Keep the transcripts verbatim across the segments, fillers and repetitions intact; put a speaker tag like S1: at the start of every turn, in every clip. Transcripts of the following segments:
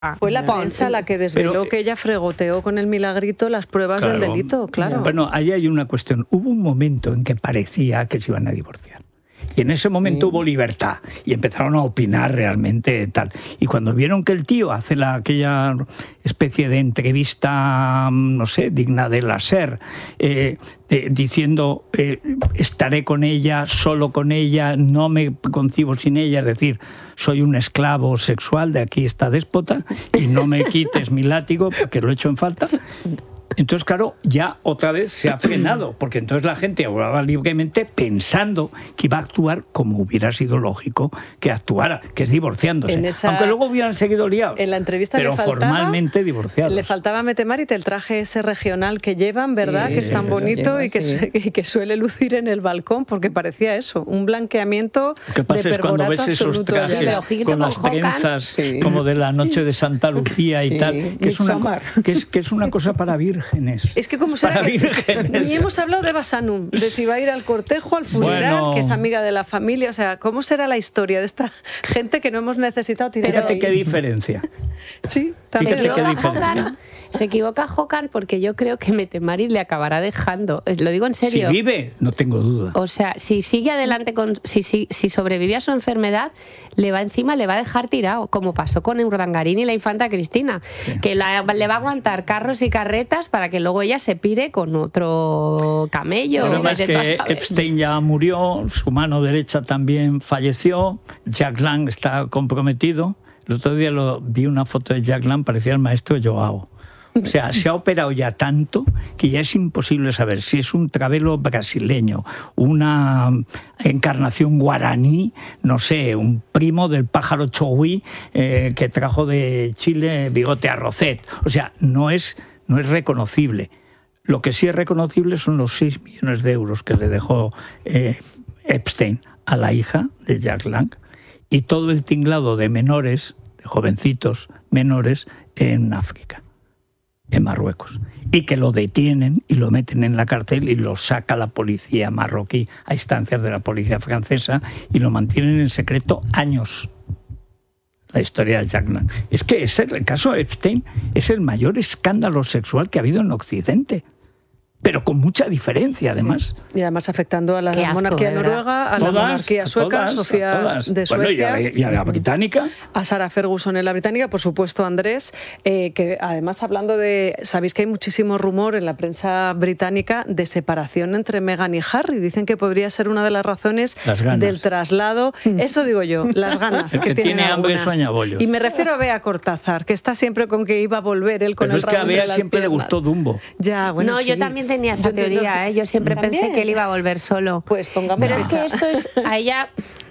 S1: Fue la prensa la que desveló Pero, que ella fregoteó con el milagrito las pruebas claro, del delito, claro.
S2: Bueno, ahí hay una cuestión. Hubo un momento en que parecía que se iban a divorciar. Y en ese momento sí. hubo libertad y empezaron a opinar realmente tal. Y cuando vieron que el tío hace la, aquella especie de entrevista, no sé, digna de la SER, eh, eh, diciendo eh, estaré con ella, solo con ella, no me concibo sin ella, es decir, soy un esclavo sexual de aquí esta déspota y no me quites mi látigo porque lo he hecho en falta. Entonces, claro, ya otra vez se ha frenado, porque entonces la gente hablaba libremente pensando que iba a actuar como hubiera sido lógico que actuara, que es divorciándose. Esa, aunque luego hubieran seguido liados,
S1: en la entrevista
S2: pero
S1: le faltaba,
S2: formalmente divorciados.
S1: Le faltaba Metemari el traje ese regional que llevan, ¿verdad? Sí, que es tan bonito lleva, y, que, sí. y que suele lucir en el balcón, porque parecía eso, un blanqueamiento
S2: ¿Qué pasa
S1: de
S2: es cuando ves esos trajes ya. con, con las trenzas sí. como de la noche de Santa Lucía sí. y tal, que es, una, que, es, que es una cosa para vírgenes.
S1: Es que como será que ni hemos hablado de Basanum, de si va a ir al cortejo, al funeral, bueno, que es amiga de la familia, o sea, ¿cómo será la historia de esta gente que no hemos necesitado tirar?
S2: Fíjate qué diferencia.
S1: Sí, también.
S3: Fíjate qué diferencia. Se equivoca Jocan porque yo creo que Metemari le acabará dejando. Lo digo en serio.
S2: Si vive, no tengo duda.
S3: O sea, si sigue adelante, con, si, si, si sobrevive a su enfermedad, le va encima, le va a dejar tirado, como pasó con Urdangarín y la infanta Cristina, sí. que la, le va a aguantar carros y carretas para que luego ella se pire con otro camello.
S2: Pero más que Epstein ya murió, su mano derecha también falleció, Jack Lang está comprometido. El otro día lo, vi una foto de Jack Lang, parecía el maestro Joao. O sea, se ha operado ya tanto que ya es imposible saber si es un travelo brasileño, una encarnación guaraní, no sé, un primo del pájaro chogüí eh, que trajo de Chile bigote arrocet. O sea, no es, no es reconocible. Lo que sí es reconocible son los seis millones de euros que le dejó eh, Epstein a la hija de Jack Lang y todo el tinglado de menores, de jovencitos menores en África, en Marruecos, y que lo detienen y lo meten en la cárcel y lo saca la policía marroquí a instancias de la policía francesa y lo mantienen en secreto años. La historia de Jack Lang. Es que ese, el caso de Epstein es el mayor escándalo sexual que ha habido en Occidente. Pero con mucha diferencia, además.
S1: Sí. Y además afectando a la asco, monarquía noruega, a
S2: todas,
S1: la monarquía sueca,
S2: todas,
S1: Sofía
S2: todas.
S1: de Suecia.
S2: Bueno, y, a, y a la británica.
S1: A Sarah Ferguson en la británica, por supuesto, Andrés, eh, que además hablando de... Sabéis que hay muchísimo rumor en la prensa británica de separación entre Meghan y Harry. Dicen que podría ser una de las razones
S2: las
S1: del traslado. Eso digo yo, las ganas
S2: el
S1: que,
S2: que tiene hambre sueña bollos.
S1: Y me refiero a Bea Cortázar, que está siempre con que iba a volver él con
S2: Pero
S1: el
S2: Pero es que a Bea siempre
S1: piernas.
S2: le gustó Dumbo.
S1: Ya, bueno,
S3: no,
S1: sí.
S3: yo también tenía esa
S1: yo
S3: teoría. ¿Eh? Yo siempre ¿También? pensé que él iba a volver solo.
S1: Pues pongamos
S3: Pero es que esto es a ella.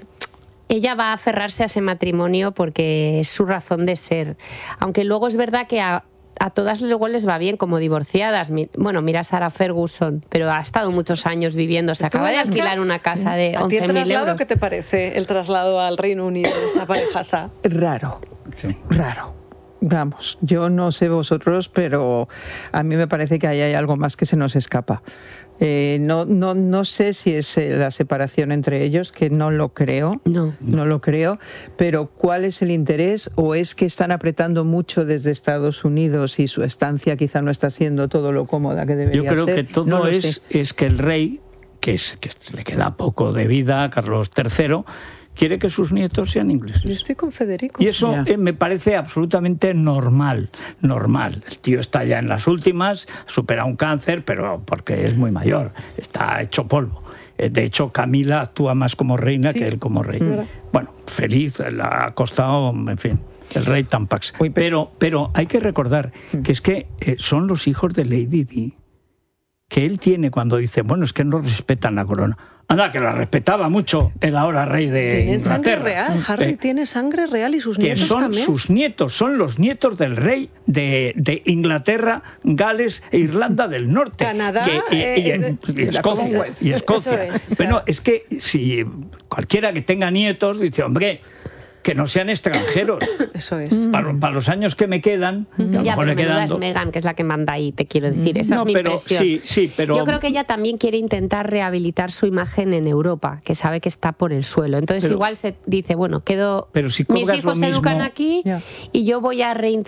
S3: Ella va a aferrarse a ese matrimonio porque es su razón de ser. Aunque luego es verdad que a, a todas luego les va bien como divorciadas. Bueno, mira a Sarah Ferguson, pero ha estado muchos años viviendo. Se acaba de alquilar una casa de once mil euros.
S1: ¿Qué te parece el traslado al Reino Unido de esta parejaza?
S4: Raro, sí. raro. Vamos, yo no sé vosotros, pero a mí me parece que ahí hay algo más que se nos escapa. Eh, no, no, no sé si es eh, la separación entre ellos, que no lo creo,
S3: no.
S4: no lo creo, pero ¿cuál es el interés? ¿O es que están apretando mucho desde Estados Unidos y su estancia quizá no está siendo todo lo cómoda que debería ser?
S2: Yo creo
S4: ser?
S2: que todo
S4: no
S2: es, es que el rey, que, es, que le queda poco de vida, Carlos tercero, quiere que sus nietos sean ingleses.
S1: Yo estoy con Federico.
S2: Y eso eh, me parece absolutamente normal, normal. El tío está ya en las últimas, supera un cáncer, pero porque es muy mayor, está hecho polvo. Eh, de hecho, Camila actúa más como reina sí. que él como rey. Mm. Bueno, feliz, le ha costado, en fin, el rey Tampax. Uy, pero, pero hay que recordar mm. que es que eh, son los hijos de Lady Di, que él tiene cuando dice, bueno, es que no respetan la corona. Anda, que la respetaba mucho el ahora rey de
S1: Tienen
S2: Inglaterra.
S1: Sangre real, Harry
S2: eh,
S1: tiene sangre real y sus
S2: que
S1: nietos
S2: son
S1: también.
S2: Sus nietos, son los nietos del rey de, de Inglaterra, Gales e Irlanda del Norte.
S1: Canadá
S2: que, y, y,
S1: eh,
S2: y, y Escocia. Y Escocia.
S1: Eso es, o sea,
S2: bueno, es que si cualquiera que tenga nietos dice, hombre, que no sean extranjeros.
S1: Eso es.
S2: Para, para los años que me quedan, que a lo
S3: Ya,
S2: mejor
S3: pero
S2: le
S3: menuda
S2: quedan
S3: es Meghan, que es la que manda ahí, te quiero decir. Esa
S2: no,
S3: es mi
S2: pero
S3: impresión.
S2: sí, sí, pero
S3: Yo creo que ella también quiere intentar rehabilitar su imagen en Europa, que sabe que está por el suelo. Entonces
S2: pero,
S3: igual se dice, bueno, quedo...
S2: pero si
S3: mis
S2: cobras
S3: hijos
S2: lo
S3: se educan
S2: mismo,
S3: aquí
S4: yeah.
S3: y yo voy a reintentar